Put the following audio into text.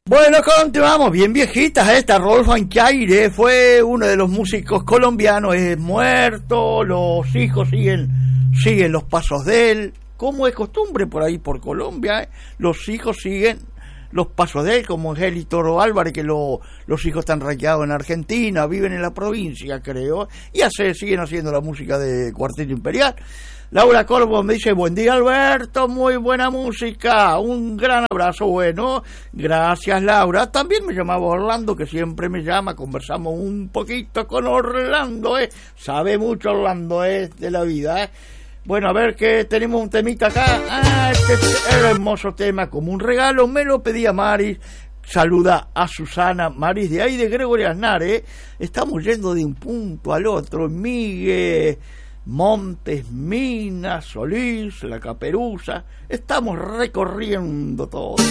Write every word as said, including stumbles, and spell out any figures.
Bueno, continuamos, bien viejitas esta. Rolfo Anchaire fue uno de los músicos colombianos, es muerto, los hijos siguen, siguen los pasos de él, como es costumbre por ahí por Colombia, ¿eh? Los hijos siguen los pasos de él, como Heli Toro Álvarez, que lo, los hijos están radicados en Argentina, viven en la provincia, creo, y hace, siguen haciendo la música de Cuarteto Imperial. Laura Corvo me dice, buen día Alberto, muy buena música, un gran abrazo, bueno, gracias Laura. También me llamaba Orlando, que siempre me llama, conversamos un poquito con Orlando, eh, sabe mucho Orlando, eh, de la vida, eh. Bueno, a ver que tenemos un temita acá, ah, este es el hermoso tema, como un regalo, me lo pedía Maris. Saluda a Susana Maris de ahí de Gregorio Aznar, eh. Estamos yendo de un punto al otro, Miguel Montes, Minas, Solís, La Caperuza, estamos recorriendo todo.